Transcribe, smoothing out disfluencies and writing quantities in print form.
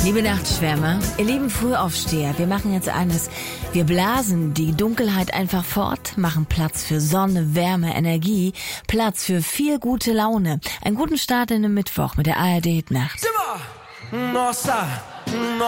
Liebe Nachtschwärmer, ihr lieben Frühaufsteher, wir machen jetzt eines. Wir blasen die Dunkelheit einfach fort, machen Platz für Sonne, Wärme, Energie, Platz für viel gute Laune. Einen guten Start in den Mittwoch mit der ARD Hit Nacht.